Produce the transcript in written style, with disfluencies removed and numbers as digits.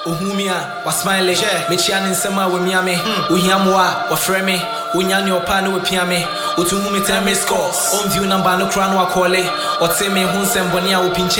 Ohumia was smiling. Michian in summer with Miami. Uyamwa was frame. Unyani or pano with Piame. Utumumi tell me score. On view number no crown or call it. Or say me Hunsem Bonia will pinch